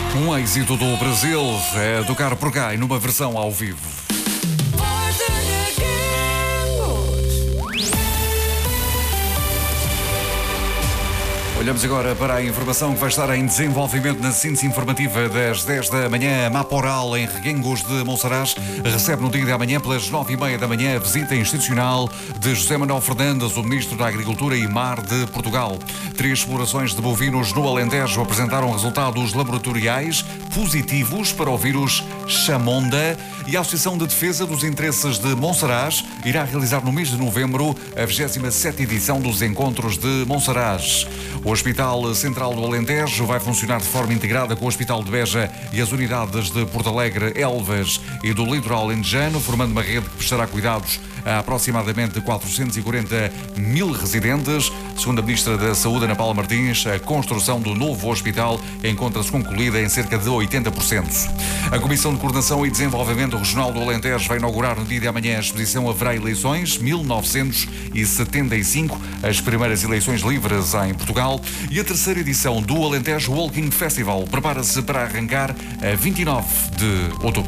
Um êxito do Brasil é tocar por cá e numa versão ao vivo. Olhamos agora para a informação que vai estar em desenvolvimento na síntese informativa das 10 da manhã. A Maporal, em Reguengos de Monsaraz, recebe no dia de amanhã, pelas 9h30 da manhã, a visita institucional de José Manuel Fernandes, o Ministro da Agricultura e Mar de Portugal. 3 explorações de bovinos no Alentejo apresentaram resultados laboratoriais positivos para o vírus Chamonda, e a Associação de Defesa dos Interesses de Monsaraz irá realizar no mês de novembro a 27ª edição dos Encontros de Monsaraz. O Hospital Central do Alentejo vai funcionar de forma integrada com o Hospital de Beja e as unidades de Porto Alegre, Elvas e do Litoral Alentejano, formando uma rede que prestará cuidados a aproximadamente 440 mil residentes. Segundo a Ministra da Saúde, Ana Paula Martins, a construção do novo hospital encontra-se concluída em cerca de 80%. A Comissão de Coordenação e Desenvolvimento Regional do Alentejo vai inaugurar no dia de amanhã a exposição Haverá Eleições 1975, as primeiras eleições livres em Portugal, e a 3ª edição do Alentejo Walking Festival prepara-se para arrancar a 29 de outubro.